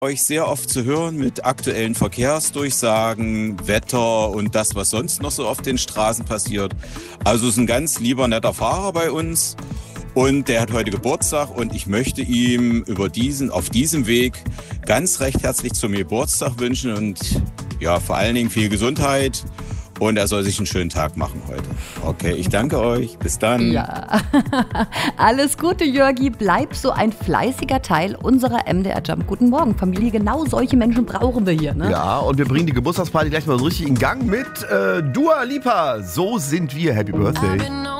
Euch sehr oft zu hören mit aktuellen Verkehrsdurchsagen, Wetter und das, was sonst noch so auf den Straßen passiert. Also ist ein ganz lieber, netter Fahrer bei uns und der hat heute Geburtstag und ich möchte ihm auf diesem Weg ganz recht herzlich zum Geburtstag wünschen und ja, vor allen Dingen viel Gesundheit. Und er soll sich einen schönen Tag machen heute. Okay, ich danke euch. Bis dann. Ja, alles Gute, Jörgi. Bleib so ein fleißiger Teil unserer MDR Jump. Guten Morgen, Familie. Genau solche Menschen brauchen wir hier, ne? Ja, und wir bringen die Geburtstagsparty gleich mal so richtig in Gang mit Dua Lipa. So sind wir. Happy Birthday.